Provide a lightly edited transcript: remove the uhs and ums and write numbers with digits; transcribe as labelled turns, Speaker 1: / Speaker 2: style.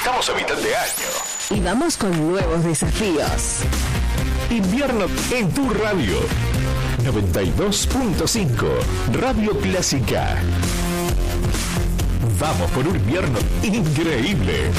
Speaker 1: Estamos a mitad de año.
Speaker 2: Y vamos con nuevos desafíos.
Speaker 1: Invierno en tu radio. 92.5 Radio Clásica. Vamos por un invierno increíble.